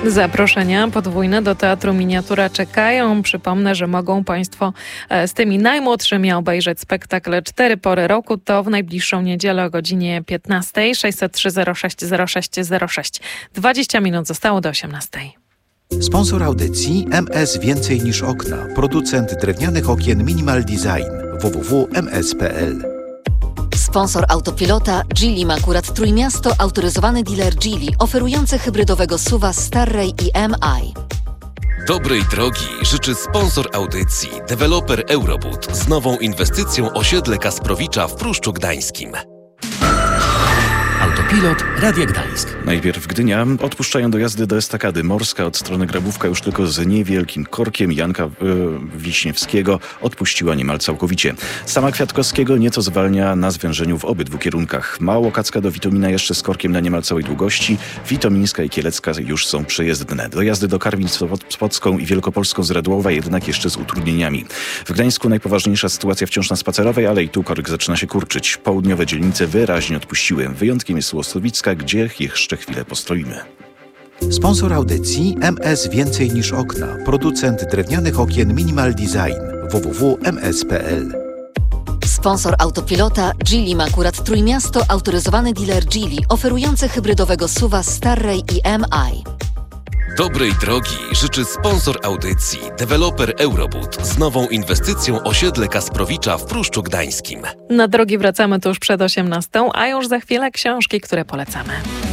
Zaproszenia podwójne do Teatru Miniatura czekają. Przypomnę, że mogą Państwo z tymi najmłodszymi obejrzeć spektakl 4 pory roku. To w najbliższą niedzielę o godzinie 15. 603 06 06 06. 20 minut zostało do 18. Sponsor audycji MS Więcej niż okna. Producent drewnianych okien Minimal Design. www.ms.pl. Sponsor Autopilota Geely Makurat Trójmiasto, autoryzowany dealer Geely, oferujący hybrydowego SUV-a Starray i MI. Dobrej drogi życzy sponsor audycji, deweloper Eurobud z nową inwestycją osiedle Kasprowicza w Pruszczu Gdańskim. Autopilot Radia Gdańsk. Najpierw Gdynia. Odpuszczają dojazdy do estakady. Morska od strony Grabówka już tylko z niewielkim korkiem. Janka Wiśniewskiego odpuściła niemal całkowicie. Sama Kwiatkowskiego nieco zwalnia na zwężeniu w obydwu kierunkach. Małokacka do Witomina jeszcze z korkiem na niemal całej długości. Witomińska i Kielecka już są przejezdne. Dojazdy do Karwin-Spodską i Wielkopolską z Radłowa jednak jeszcze z utrudnieniami. W Gdańsku najpoważniejsza sytuacja wciąż na Spacerowej, ale i tu korek zaczyna się kurczyć. Południowe dzielnice wyraźnie odpuściły. Wyjątkiem jest Łosowicka, gdzie jeszcze chwilę postoimy. Sponsor audycji MS Więcej niż okna. Producent drewnianych okien Minimal Design. www.ms.pl. Sponsor Autopilota Geely Makurat Trójmiasto, autoryzowany dealer Geely, oferujący hybrydowego SUV-a Starray i MI. Dobrej drogi życzy sponsor audycji, deweloper Eurobud z nową inwestycją osiedle Kasprowicza w Pruszczu Gdańskim. Na drogi wracamy tuż przed 18, a już za chwilę książki, które polecamy.